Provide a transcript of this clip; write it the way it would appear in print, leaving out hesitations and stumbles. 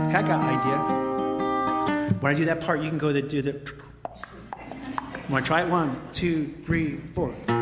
I got an idea. When I do that part, you can go to do the. Want to try it? 1, 2, 3, 4.